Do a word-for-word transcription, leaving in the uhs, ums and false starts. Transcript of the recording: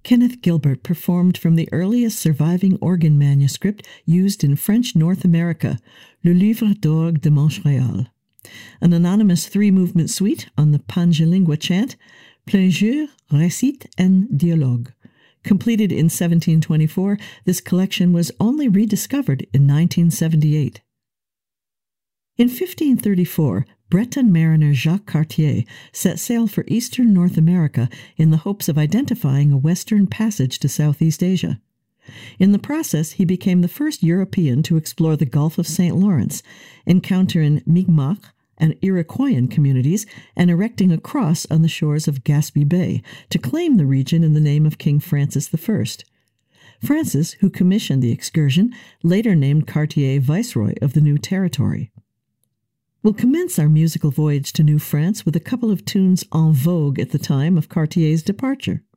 Kenneth Gilbert performed from the earliest surviving organ manuscript used in French North America, Le Livre d'Orgue de Montréal. An anonymous three-movement suite on the Pangelingua chant, Plein-jeu, Récit, and Dialogue. Completed in seventeen twenty-four, this collection was only rediscovered in nineteen seventy-eight. In fifteen thirty-four, Breton mariner Jacques Cartier set sail for eastern North America in the hopes of identifying a western passage to Southeast Asia. In the process, he became the first European to explore the Gulf of Saint Lawrence, encountering Mi'kmaq and Iroquoian communities and erecting a cross on the shores of Gaspé Bay to claim the region in the name of King Francis the First. Francis, who commissioned the excursion, later named Cartier Viceroy of the new territory. We'll commence our musical voyage to New France with a couple of tunes en vogue at the time of Cartier's departure.